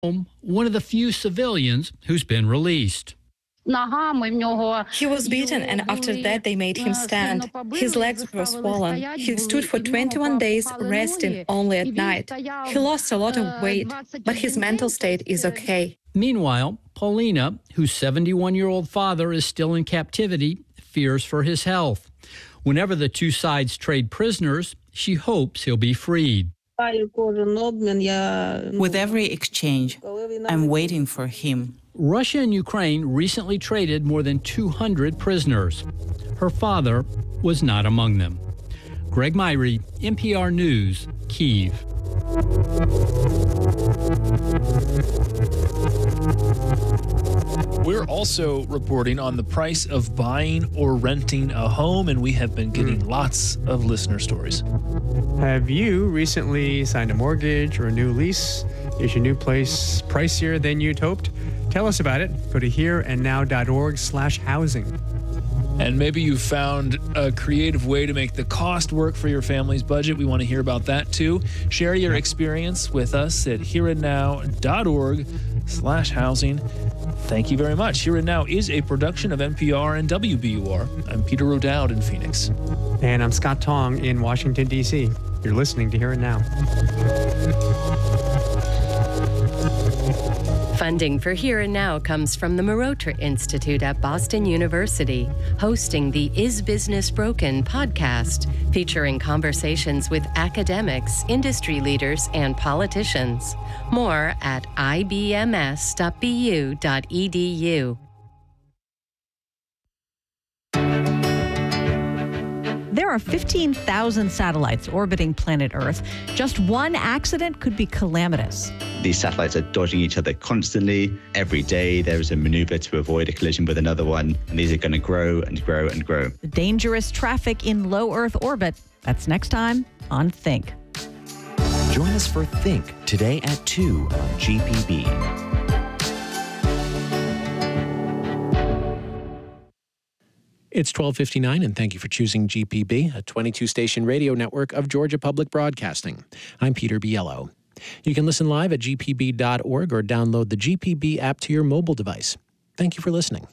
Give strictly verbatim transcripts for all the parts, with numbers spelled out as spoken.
one of the few civilians who's been released. He was beaten, and after that they made him stand. His legs were swollen. He stood for twenty-one days, resting only at night. He lost a lot of weight, but his mental state is okay. Meanwhile, Paulina, whose seventy-one-year-old father is still in captivity, fears for his health. Whenever the two sides trade prisoners, she hopes he'll be freed. With every exchange, I'm waiting for him. Russia and Ukraine recently traded more than two hundred prisoners. Her father was not among them. Greg Myrie, N P R News, Kyiv. We're also reporting on the price of buying or renting a home, and we have been getting lots of listener stories. Have you recently signed a mortgage or a new lease? Is your new place pricier than you'd hoped? Tell us about it. Go to hereandnow.org slash housing. And maybe you found a creative way to make the cost work for your family's budget. We want to hear about that too. Share your experience with us at hereandnow.org slash housing. Thank you very much. Here and Now is a production of N P R and W B U R. I'm Peter O'Dowd in Phoenix. And I'm Scott Tong in Washington, D C You're listening to Here and Now. Funding for Here and Now comes from the Marotra Institute at Boston University, hosting the Is Business Broken podcast, featuring conversations with academics, industry leaders, and politicians. More at I B M S dot B U dot E D U. There are fifteen thousand satellites orbiting planet Earth. Just one accident could be calamitous. These satellites are dodging each other constantly. Every day there is a maneuver to avoid a collision with another one, and these are going to grow and grow and grow. The dangerous traffic in low Earth orbit. That's next time on Think. Join us for Think today at two on G P B. It's twelve fifty-nine, and thank you for choosing G P B, a twenty-two station radio network of Georgia Public Broadcasting. I'm Peter Biello. You can listen live at G P B dot org or download the G P B app to your mobile device. Thank you for listening.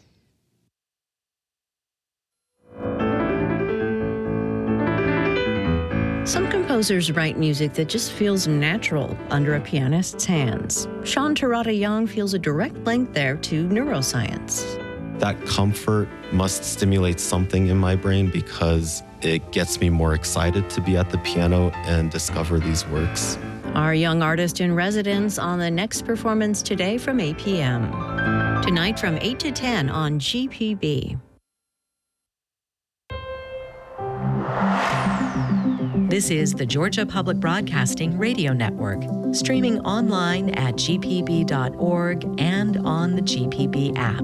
Some composers write music that just feels natural under a pianist's hands. Sean Terada Young feels a direct link there to neuroscience. That comfort must stimulate something in my brain because it gets me more excited to be at the piano and discover these works. Our young artist in residence on the next performance today from eight p.m. Tonight from eight to ten on G P B. This is the Georgia Public Broadcasting Radio Network, streaming online at G P B dot org and on the G P B app.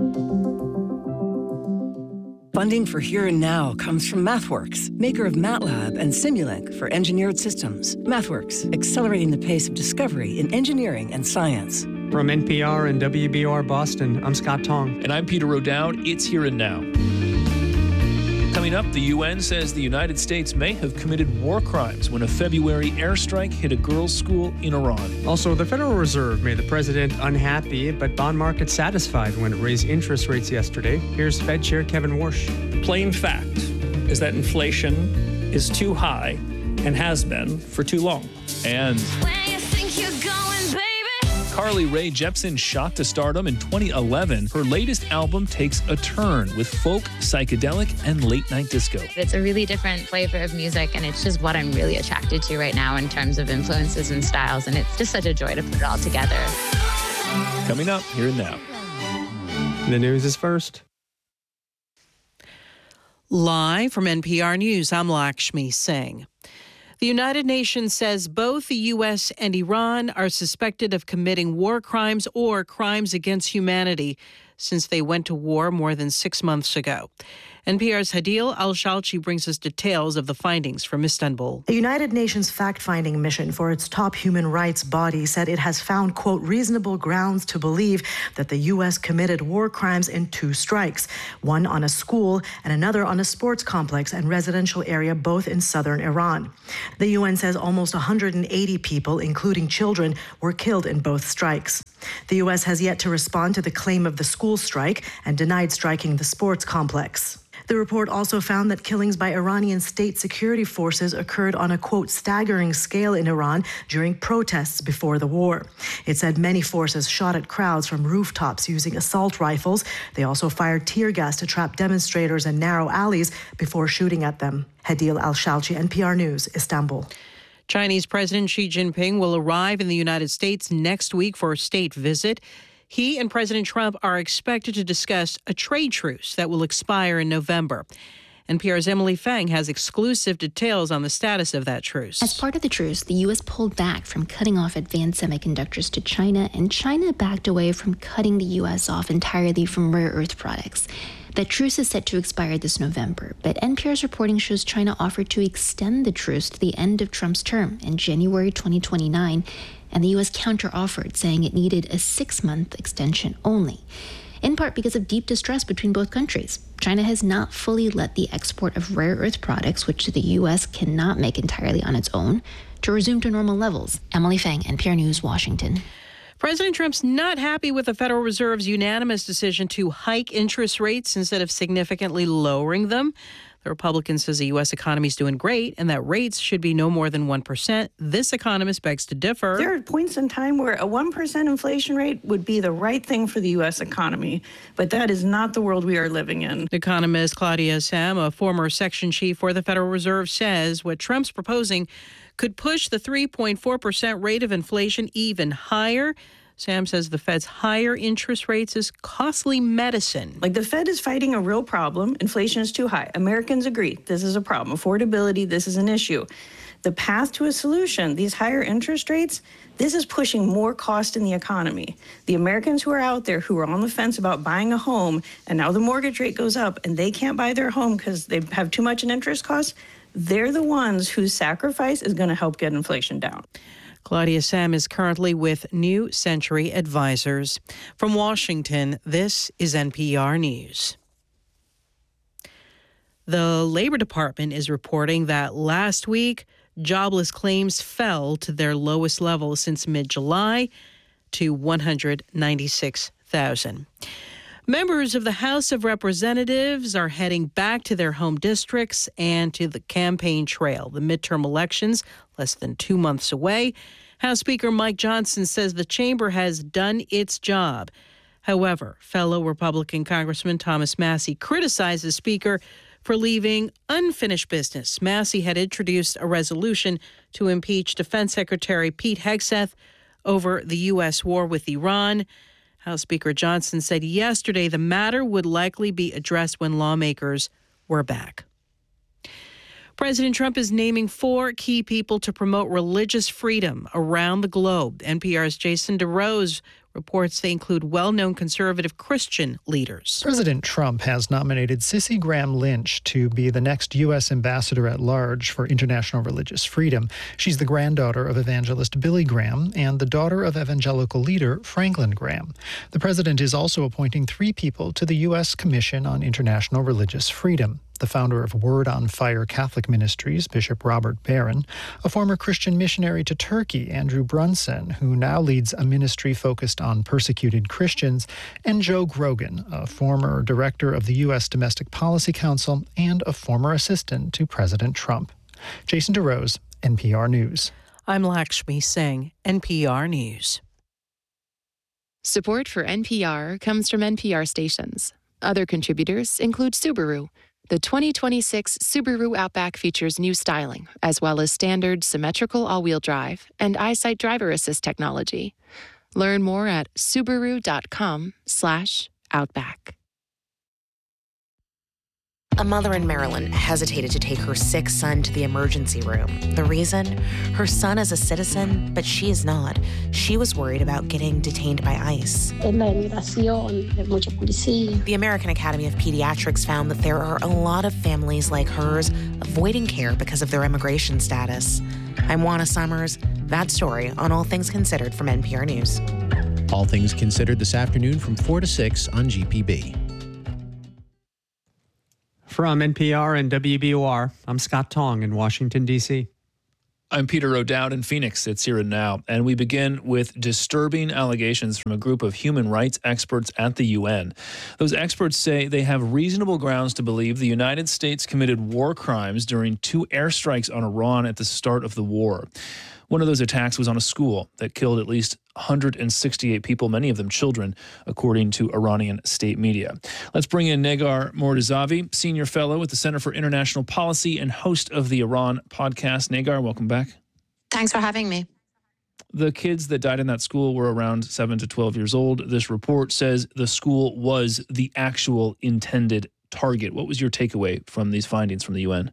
Funding for Here and Now comes from MathWorks, maker of MATLAB and Simulink for engineered systems. MathWorks, accelerating the pace of discovery in engineering and science. From N P R and W B U R Boston, I'm Scott Tong. And I'm Peter O'Dowd. It's Here and Now. Coming up, the U N says the United States may have committed war crimes when a February airstrike hit a girls' school in Iran. Also, the Federal Reserve made the president unhappy, but bond markets satisfied when it raised interest rates yesterday. Here's Fed Chair Kevin Warsh. The plain fact is that inflation is too high and has been for too long. And Carly Rae Jepsen shot to stardom in twenty eleven. Her latest album takes a turn with folk, psychedelic, and late-night disco. It's a really different flavor of music, and it's just what I'm really attracted to right now in terms of influences and styles, and it's just such a joy to put it all together. Coming up, Here and Now. The news is first. Live from N P R News, I'm Lakshmi Singh. The United Nations says both the U S and Iran are suspected of committing war crimes or crimes against humanity. since they went to war more than six months ago. N P R's Hadil Al-Shalchi brings us details of the findings from Istanbul. A United Nations fact-finding mission for its top human rights body said it has found, quote, reasonable grounds to believe that the U S committed war crimes in two strikes, one on a school and another on a sports complex and residential area, both in southern Iran. The U N says almost one hundred eighty people, including children, were killed in both strikes. The U S has yet to respond to the claim of the school strike and denied striking the sports complex. The report also found that killings by Iranian state security forces occurred on a, quote, staggering scale in Iran during protests before the war. It said many forces shot at crowds from rooftops using assault rifles. They also fired tear gas to trap demonstrators in narrow alleys before shooting at them. Hadil Al-Shalchi, N P R News, Istanbul. Chinese President Xi Jinping will arrive in the United States next week for a state visit. He and President Trump are expected to discuss a trade truce that will expire in November. N P R's Emily Feng has exclusive details on the status of that truce. As part of the truce, the U S pulled back from cutting off advanced semiconductors to China, and China backed away from cutting the U S off entirely from rare earth products. The truce is set to expire this November, but N P R's reporting shows China offered to extend the truce to the end of Trump's term in January twenty twenty-nine, and the U S counter-offered, saying it needed a six-month extension only, in part because of deep distrust between both countries. China has not fully let the export of rare earth products, which the U S cannot make entirely on its own, to resume to normal levels. Emily Feng, N P R News, Washington. President Trump's not happy with the Federal Reserve's unanimous decision to hike interest rates instead of significantly lowering them. The Republican says the U S economy is doing great and that rates should be no more than one percent. This economist begs to differ. There are points in time where a one percent inflation rate would be the right thing for the U S economy, but that is not the world we are living in. Economist Claudia Sahm, a former section chief for the Federal Reserve, says what Trump's proposing could push the three point four percent rate of inflation even higher. Sam says the Fed's higher interest rates is costly medicine. Like, the Fed is fighting a real problem. Inflation is too high. Americans agree this is a problem. Affordability, this is an issue. The path to a solution, these higher interest rates, this is pushing more cost in the economy. The Americans who are out there who are on the fence about buying a home, and now the mortgage rate goes up and they can't buy their home because they have too much in interest costs, they're the ones whose sacrifice is going to help get inflation down. Claudia Sahm is currently with New Century Advisors. From Washington, this is N P R News. The Labor Department is reporting that last week, jobless claims fell to their lowest level since mid-July to one hundred ninety-six thousand. Members of the House of Representatives are heading back to their home districts and to the campaign trail. The midterm elections, less than two months away. House Speaker Mike Johnson says the chamber has done its job. However, fellow Republican Congressman Thomas Massie criticized the Speaker for leaving unfinished business. Massie had introduced a resolution to impeach Defense Secretary Pete Hegseth over the U S war with Iran. House Speaker Johnson said yesterday the matter would likely be addressed when lawmakers were back. President Trump is naming four key people to promote religious freedom around the globe. N P R's Jason DeRose reports they include well-known conservative Christian leaders. President Trump has nominated Cissy Graham Lynch to be the next U S ambassador at large for international religious freedom. She's the granddaughter of evangelist Billy Graham and the daughter of evangelical leader Franklin Graham. The president is also appointing three people to the U S Commission on International Religious Freedom. The founder of Word on Fire Catholic Ministries, Bishop Robert Barron, a former Christian missionary to Turkey, Andrew Brunson, who now leads a ministry focused on persecuted Christians, and Joe Grogan, a former director of the U S Domestic Policy Council and a former assistant to President Trump. Jason DeRose, N P R News. I'm Lakshmi Singh, N P R News. Support for N P R comes from N P R stations. Other contributors include Subaru. The twenty twenty-six Subaru Outback features new styling, as well as standard symmetrical all-wheel drive and EyeSight driver assist technology. Learn more at subaru dot com slash outback. A mother in Maryland hesitated to take her sick son to the emergency room. The reason? Her son is a citizen, but she is not. She was worried about getting detained by ICE. The American Academy of Pediatrics found that there are a lot of families like hers avoiding care because of their immigration status. I'm Juana Summers. That story on All Things Considered from N P R News. All Things Considered this afternoon from four to six on G P B. From N P R and W B O R, I'm Scott Tong in Washington, D C I'm Peter O'Dowd in Phoenix. It's Here and Now. And we begin with disturbing allegations from a group of human rights experts at the U N. Those experts say they have reasonable grounds to believe the United States committed war crimes during two airstrikes on Iran at the start of the war. One of those attacks was on a school that killed at least one hundred sixty-eight people, many of them children, according to Iranian state media. Let's bring in Negar Mortazavi, Senior Fellow at the Center for International Policy and host of the Iran podcast. Negar, welcome back. Thanks for having me. The kids that died in that school were around seven to twelve years old. This report says the school was the actual intended target. What was your takeaway from these findings from the U N?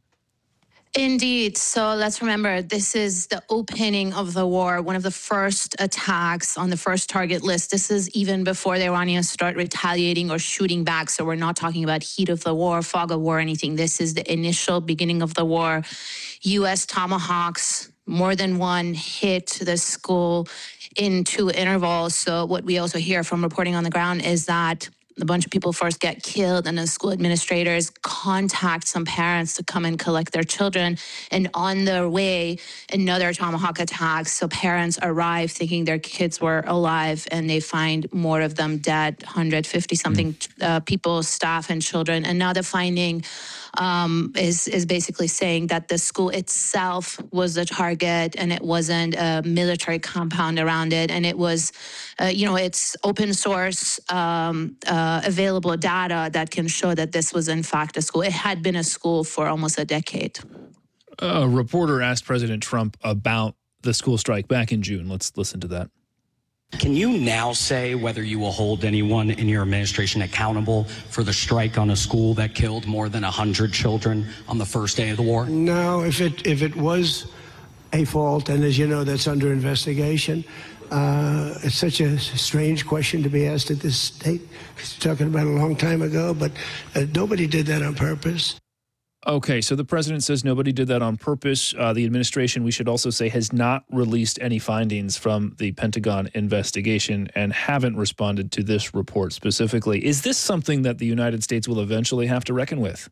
Indeed. So let's remember, this is the opening of the war, one of the first attacks on the first target list. This is even before the Iranians start retaliating or shooting back. So we're not talking about heat of the war, fog of war, anything. This is the initial beginning of the war. U S Tomahawks, more than one, hit the school in two intervals. So what we also hear from reporting on the ground is that a bunch of people first get killed, and then school administrators contact some parents to come and collect their children. And on their way, another Tomahawk attack. So parents arrive thinking their kids were alive, and they find more of them dead, one hundred fifty something uh, people, staff, and children. And now the finding um, is is basically saying that the school itself was the target, and it wasn't a military compound around it, and it was, uh, you know, it's open source. Um, uh, available data that can show that this was in fact a school. It had been a school for almost a decade. A reporter asked President Trump about the school strike back in June. Let's listen to that. Can you now say whether you will hold anyone in your administration accountable for the strike on a school that killed more than one hundred children on the first day of the war? No, if it if it was a fault, and as you know, that's under investigation. Uh, it's such a strange question to be asked at this state. You're talking about a long time ago, but uh, nobody did that on purpose. Okay, so the president says nobody did that on purpose. Uh, the administration, we should also say, has not released any findings from the Pentagon investigation and haven't responded to this report specifically. Is this something that the United States will eventually have to reckon with?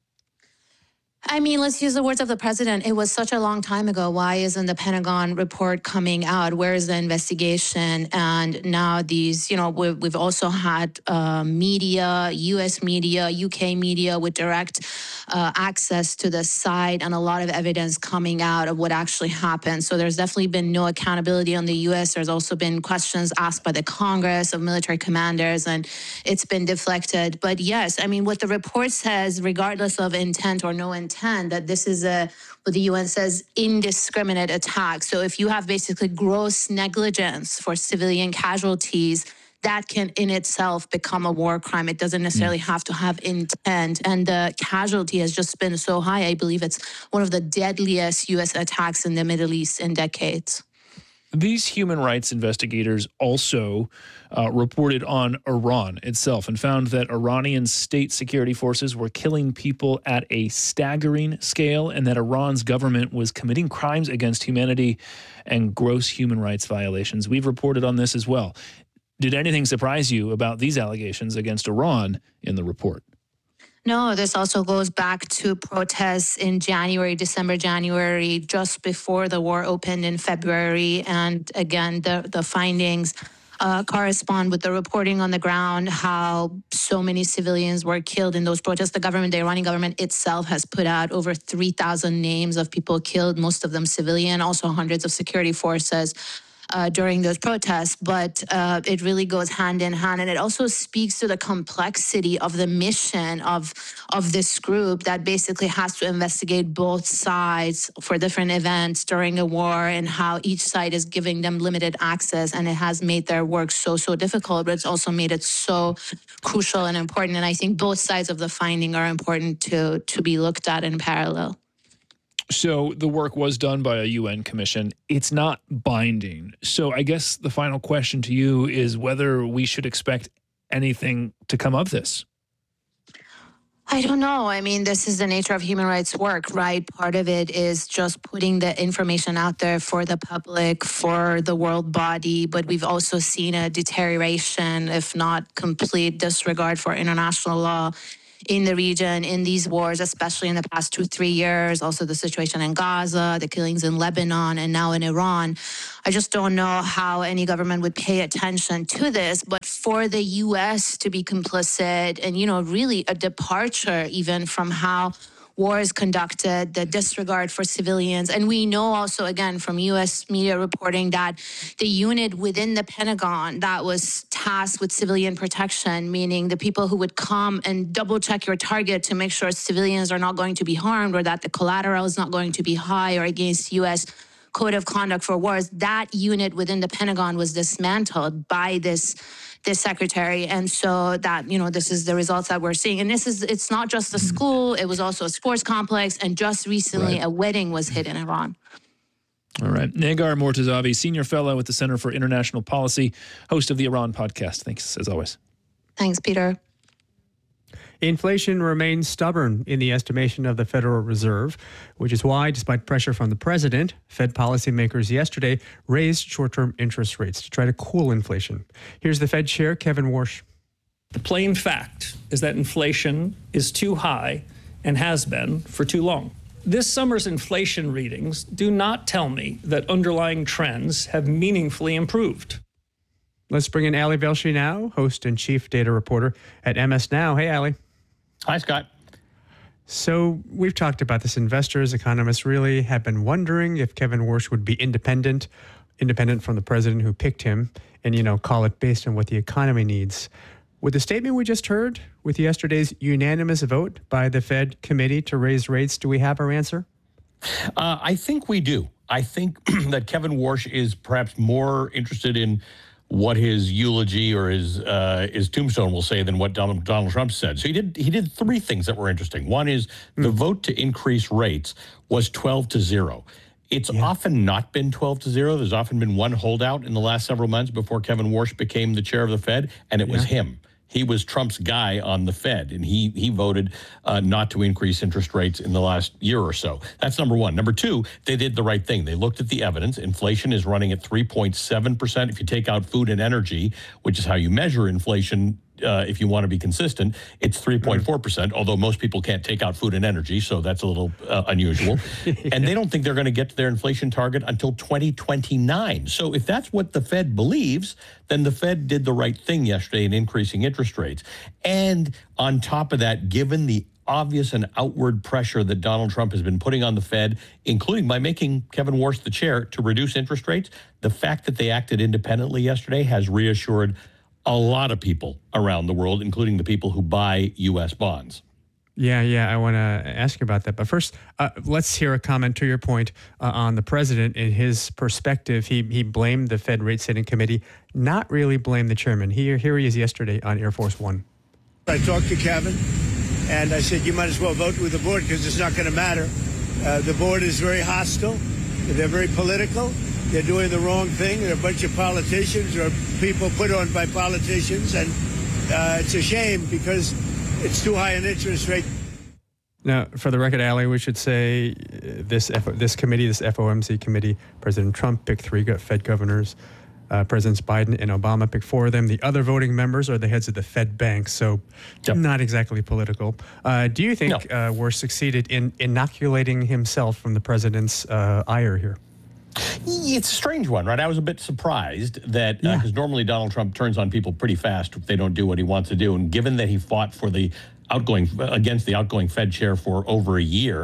I mean, let's use the words of the president. It was such a long time ago. Why isn't the Pentagon report coming out? Where is the investigation? And now these, you know, we've, we've also had uh, media, U S media, U K media with direct uh, access to the site and a lot of evidence coming out of what actually happened. So there's definitely been no accountability on the U S. There's also been questions asked by the Congress of military commanders, and it's been deflected. But yes, I mean, what the report says, regardless of intent or no intent, that this is a, what the U N says, indiscriminate attack. So if you have basically gross negligence for civilian casualties, that can in itself become a war crime. It doesn't necessarily have to have intent. And the casualty has just been so high. I believe it's one of the deadliest U S attacks in the Middle East in decades. These human rights investigators also uh, reported on Iran itself and found that Iranian state security forces were killing people at a staggering scale, and that Iran's government was committing crimes against humanity and gross human rights violations. We've reported on this as well. Did anything surprise you about these allegations against Iran in the report? No, this also goes back to protests in January, December, January, just before the war opened in February. And again, the, the findings uh, correspond with the reporting on the ground, how so many civilians were killed in those protests. The government, the Iranian government itself has put out over three thousand names of people killed, most of them civilian, also hundreds of security forces uh, during those protests, but uh, it really goes hand in hand. And it also speaks to the complexity of the mission of, of this group that basically has to investigate both sides for different events during a war and how each side is giving them limited access. And it has made their work so, so difficult, but it's also made it so crucial and important. And I think both sides of the finding are important to, to be looked at in parallel. So the work was done by a U N commission. It's not binding. So I guess the final question to you is whether we should expect anything to come of this. I don't know. I mean, this is the nature of human rights work, right? Part of it is just putting the information out there for the public, for the world body. But we've also seen a deterioration, if not complete disregard for international law in the region, in these wars, especially in the past two, three years. Also the situation in Gaza, the killings in Lebanon, and now in Iran. I just don't know how any government would pay attention to this. But for the U S to be complicit and, you know, really a departure even from how war is conducted, the disregard for civilians. And we know also, again, from U S media reporting that the unit within the Pentagon that was tasked with civilian protection, meaning the people who would come and double check your target to make sure civilians are not going to be harmed or that the collateral is not going to be high or against U S Code of Conduct for Wars, that unit within the Pentagon was dismantled by this this secretary. And so that, you know, this is the results that we're seeing. And this is, it's not just a school, it was also a sports complex. And just recently, right. a wedding was hit in Iran. All right. Negar Mortazavi, Senior Fellow at the Center for International Policy, host of the Iran podcast. Thanks, as always. Thanks, Peter. Inflation remains stubborn in the estimation of the Federal Reserve, which is why, despite pressure from the president, Fed policymakers yesterday raised short-term interest rates to try to cool inflation. Here's the Fed Chair, Kevin Warsh. The plain fact is that inflation is too high and has been for too long. This summer's inflation readings do not tell me that underlying trends have meaningfully improved. Let's bring in Ali Velshi now, host and chief data reporter at M S Now. Hey, Ali. Hi, Scott. So we've talked about this. Investors, economists really have been wondering if Kevin Warsh would be independent, independent from the president who picked him, and, you know, call it based on what the economy needs. With the statement we just heard, with yesterday's unanimous vote by the Fed committee to raise rates, do we have our answer? Uh, I think we do. I think that Kevin Warsh is perhaps more interested in what his eulogy or his uh, his tombstone will say than what Donald, Donald Trump said. So he did he did three things that were interesting. One is mm. the vote to increase rates was twelve to zero. It's yeah. often not been twelve to zero. There's often been one holdout in the last several months before Kevin Warsh became the chair of the Fed, and it yeah. was him. He was Trump's guy on the Fed, and he he voted uh, not to increase interest rates in the last year or so. That's number one. Number two, they did the right thing. They looked at the evidence. Inflation is running at three point seven percent. If you take out food and energy, which is how you measure inflation, uh, if you want to be consistent, it's three point four percent, although most people can't take out food and energy, so that's a little uh, unusual. yeah. And they don't think they're going to get to their inflation target until twenty twenty-nine. So if that's what the Fed believes, then the Fed did the right thing yesterday in increasing interest rates. And on top of that, given the obvious and outward pressure that Donald Trump has been putting on the Fed, including by making Kevin Warsh the chair to reduce interest rates, the fact that they acted independently yesterday has reassured a lot of people around the world, including the people who buy U S bonds. Yeah, yeah, I want to ask you about that. But first, uh, let's hear a comment to your point uh, on the president. In his perspective, he he blamed the Fed rate setting committee, not really blamed the chairman. Here, here he is yesterday on Air Force One. I talked to Kevin, and I said, you might as well vote with the board because it's not going to matter. Uh, the board is very hostile. They're very political. They're doing the wrong thing. They're a bunch of politicians or people put on by politicians, and uh, it's a shame because it's too high an interest rate. Now, for the record, Ali, we should say this F- this committee, this F O M C committee, President Trump picked three Fed governors. Uh, Presidents Biden and Obama picked four of them. The other voting members are the heads of the Fed banks, so yep. not exactly political. Uh, do you think no. uh, we're succeeded in inoculating himself from the president's uh, ire here? It's a strange one, right? I was a bit surprised that, because yeah. uh, normally Donald Trump turns on people pretty fast if they don't do what he wants to do. And given that he fought for the outgoing, against the outgoing Fed chair for over a year,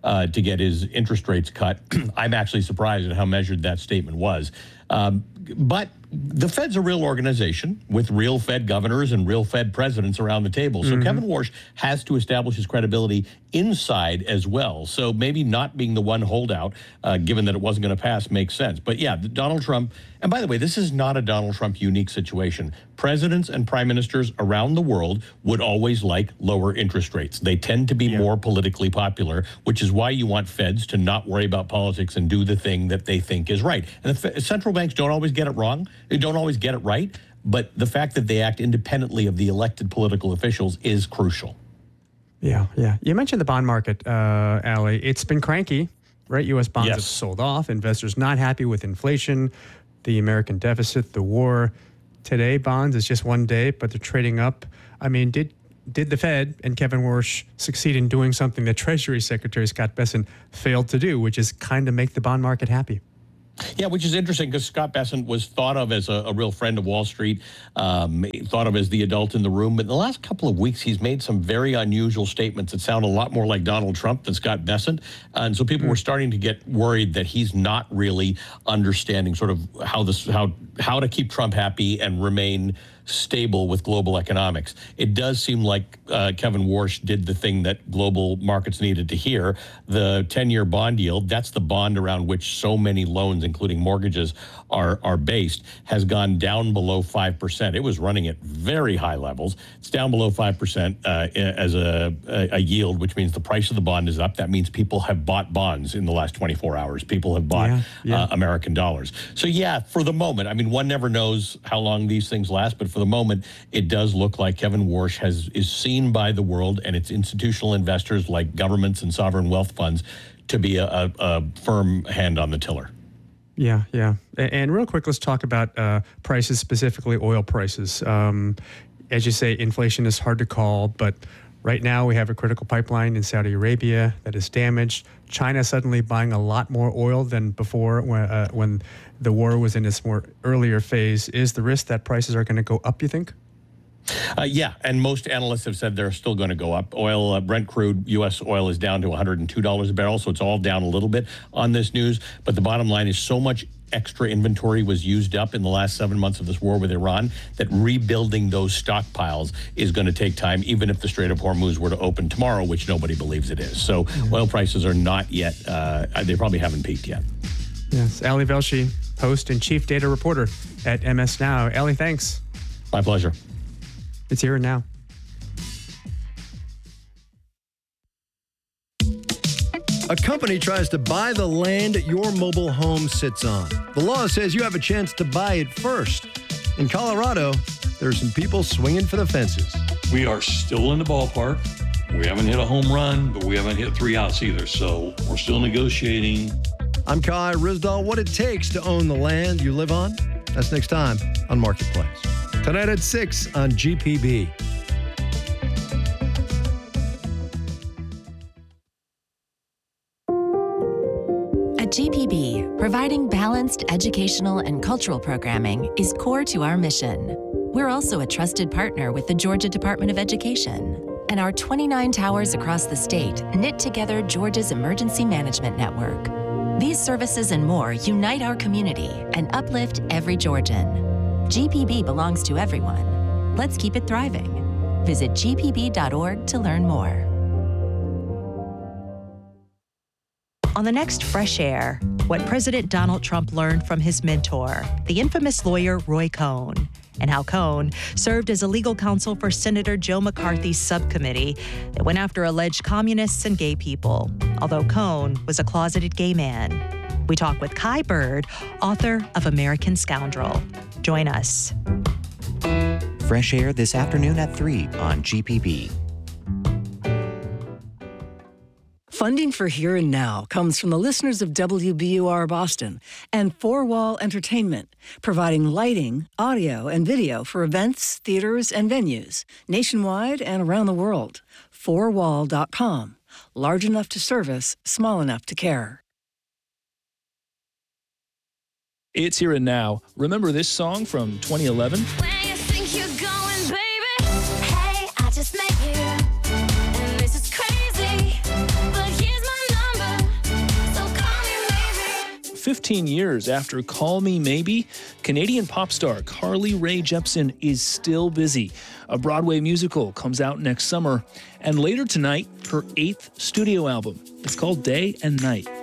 uh, to get his interest rates cut. I'm actually surprised at how measured that statement was. Um, but the Fed's a real organization with real Fed governors and real Fed presidents around the table. So mm-hmm. Kevin Warsh has to establish his credibility inside as well. So maybe not being the one holdout, uh, given that it wasn't going to pass, makes sense. But yeah, Donald Trump, and by the way, this is not a Donald Trump unique situation. Presidents and prime ministers around the world would always like lower interest rates. They tend to be yeah. more politically popular, which is why you want Feds to not worry about politics and do the thing that they think is right. And the central banks don't always get it wrong. They don't always get it right. But the fact that they act independently of the elected political officials is crucial. Yeah, yeah. You mentioned the bond market, uh, Ali. It's been cranky, right? U S bonds yes. have sold off. Investors not happy with inflation, the American deficit, the war. Today, bonds is just one day, but they're trading up. I mean, did did the Fed and Kevin Warsh succeed in doing something that Treasury Secretary Scott Bessent failed to do, which is kind of make the bond market happy? Yeah, which is interesting because Scott Bessent was thought of as a, a real friend of Wall Street, um, thought of as the adult in the room. But in the last couple of weeks, he's made some very unusual statements that sound a lot more like Donald Trump than Scott Bessent. And so people mm. were starting to get worried that he's not really understanding sort of how this, how, how to keep Trump happy and remain stable with global economics. It does seem like uh, Kevin Warsh did the thing that global markets needed to hear. The ten-year bond yield, that's the bond around which so many loans, including mortgages, are are based, has gone down below five percent. It was running at very high levels. It's down below five percent uh, as a, a, a yield, which means the price of the bond is up. That means people have bought bonds in the last twenty-four hours. People have bought yeah, yeah. Uh, American dollars. So yeah, for the moment, I mean, one never knows how long these things last, but for the moment, it does look like Kevin Warsh has is seen by the world and its institutional investors like governments and sovereign wealth funds to be a, a, a firm hand on the tiller. Yeah, yeah. And real quick, let's talk about uh, prices, specifically oil prices. Um, as you say, inflation is hard to call, but right now we have a critical pipeline in Saudi Arabia that is damaged. China suddenly buying a lot more oil than before when, uh, when the war was in its more earlier phase. Is the risk that prices are going to go up, you think? Uh, yeah, and most analysts have said they're still going to go up. Oil, uh, Brent crude, U S oil is down to one hundred two dollars a barrel, so it's all down a little bit on this news. But the bottom line is so much extra inventory was used up in the last seven months of this war with Iran that rebuilding those stockpiles is going to take time, even if the Strait of Hormuz were to open tomorrow, which nobody believes it is. So mm-hmm. oil prices are not yet, uh, they probably haven't peaked yet. Yes, Ali Velshi, host and chief data reporter at M S Now. Ali, thanks. My pleasure. It's Here and Now. A company tries to buy the land your mobile home sits on. The law says you have a chance to buy it first. In Colorado, there are some people swinging for the fences. We are still in the ballpark. We haven't hit a home run, but we haven't hit three outs either, so we're still negotiating. I'm Kai Rizdal. What it takes to own the land you live on? That's next time on Marketplace. Tonight at six on G P B. At G P B, providing balanced educational and cultural programming is core to our mission. We're also a trusted partner with the Georgia Department of Education, and our twenty-nine towers across the state knit together Georgia's emergency management network. These services and more unite our community and uplift every Georgian. G P B belongs to everyone. Let's keep it thriving. Visit G P B dot org to learn more. On the next Fresh Air, what President Donald Trump learned from his mentor, the infamous lawyer Roy Cohn, and how Cohn served as a legal counsel for Senator Joe McCarthy's subcommittee that went after alleged communists and gay people, although Cohn was a closeted gay man. We talk with Kai Bird, author of American Scoundrel. Join us. Fresh Air this afternoon at three on G P B. Funding for Here and Now comes from the listeners of W B U R Boston and Four Wall Entertainment, providing lighting, audio, and video for events, theaters, and venues nationwide and around the world. four wall dot com. Large enough to service, small enough to care. It's Here and Now. Remember this song from twenty eleven? Where you think you're going, baby? Hey, I just met you. And this is crazy. But here's my number. fifteen years after Call Me Maybe, Canadian pop star Carly Rae Jepsen is still busy. A Broadway musical comes out next summer. And later tonight, her eighth studio album. It's called Day and Night.